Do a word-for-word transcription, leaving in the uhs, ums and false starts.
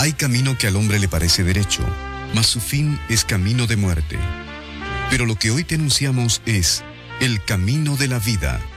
Hay camino que al hombre le parece derecho, mas su fin es camino de muerte. Pero lo que hoy te anunciamos es el camino de la vida.